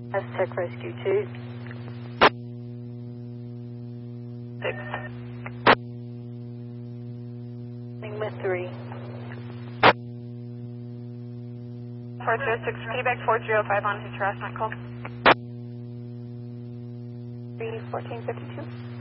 Aztec Rescue 2. 6. With 3. 406, feedback 405 on his harassment call. 31452.